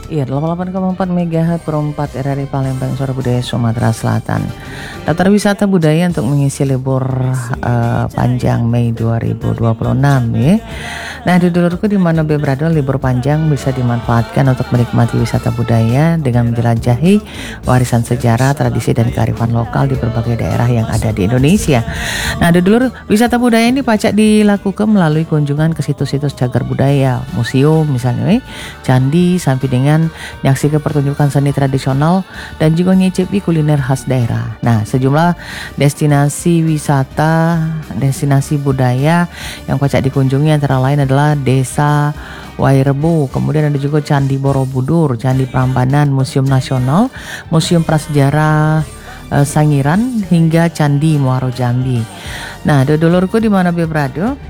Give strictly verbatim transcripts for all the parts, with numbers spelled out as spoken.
Iya, delapan puluh delapan koma empat megahertz per empat R R I Palembang, Suara Budaya Sumatera Selatan. Daftar wisata budaya untuk mengisi libur uh, panjang Mei dua ribu dua puluh enam ya. Nah, dulurku di mana be berada, libur panjang bisa dimanfaatkan untuk menikmati wisata budaya dengan menjelajahi warisan sejarah, tradisi dan kearifan lokal di berbagai daerah yang ada di Indonesia. Nah, dulur, wisata budaya ini pacak dilakukan melalui kunjungan ke situs-situs cagar budaya, museum misalnya, eh, candi, sampai dengan menyaksikan pertunjukan seni tradisional dan juga nyicipi kuliner khas daerah. Nah, sejumlah destinasi wisata, destinasi budaya yang pacak dikunjungi antara lain adalah Desa Wairebo, kemudian ada juga Candi Borobudur, Candi Prambanan, Museum Nasional, Museum Prasejarah eh, Sangiran hingga Candi Muaro Jambi. Nah, dulurku di mana be berada?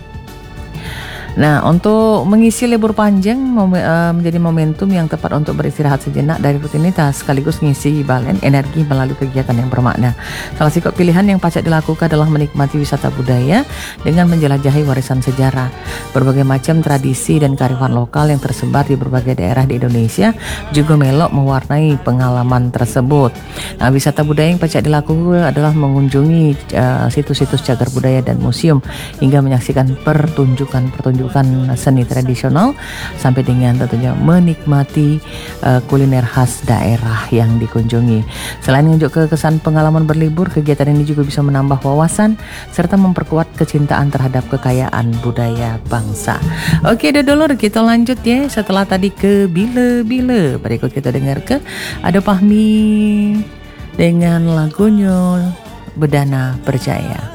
Nah, untuk mengisi libur panjang mom- uh, menjadi momentum yang tepat untuk beristirahat sejenak dari rutinitas, sekaligus mengisi balen energi melalui kegiatan yang bermakna. Salah satu pilihan yang pacak dilakukan adalah menikmati wisata budaya dengan menjelajahi warisan sejarah. Berbagai macam tradisi dan kearifan lokal yang tersebar di berbagai daerah di Indonesia juga melok mewarnai pengalaman tersebut. Nah, wisata budaya yang pacak dilakukan adalah mengunjungi uh, situs-situs cagar budaya dan museum hingga menyaksikan pertunjukan-pertunjukan seni tradisional sampai dengan tentunya menikmati uh, kuliner khas daerah yang dikunjungi. Selain menunjuk ke kesan pengalaman berlibur, kegiatan ini juga bisa menambah wawasan serta memperkuat kecintaan terhadap kekayaan budaya bangsa. Oke deh dulur, kita lanjut ya setelah tadi ke bila-bila. Berikut kita dengar ke ada Fahmi dengan lagunya Bedana Berjaya.